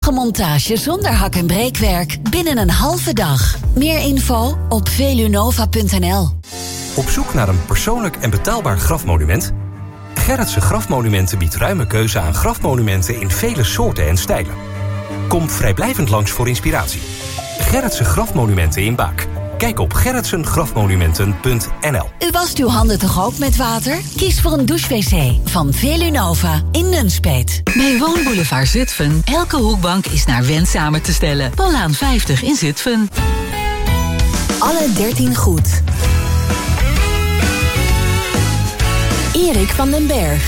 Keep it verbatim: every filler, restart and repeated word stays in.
Stevige montage zonder hak- en breekwerk binnen een halve dag. Meer info op velunova punt n l. Op zoek naar een persoonlijk en betaalbaar grafmonument? Gerritsen Grafmonumenten biedt ruime keuze aan grafmonumenten in vele soorten en stijlen. Kom vrijblijvend langs voor inspiratie. Gerritsen Grafmonumenten in Baak. Kijk op gerritsen grafmonumenten punt n l. U wast uw handen toch ook met water? Kies voor een douche-wc van Velunova in Nunspeet. Bij Woonboulevard Zutphen. Elke hoekbank is naar wens samen te stellen. Paulaan vijftig in Zutphen. Alle dertien goed. Erik van den Berg.